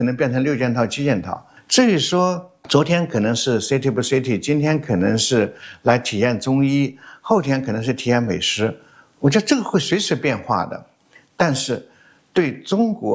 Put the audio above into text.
可能变成6件套、7件套。至于说昨天可能是 City 不 City， 今天可能是来体验中医，后天可能是体验美食，我觉得这个会随时变化的。但是对中国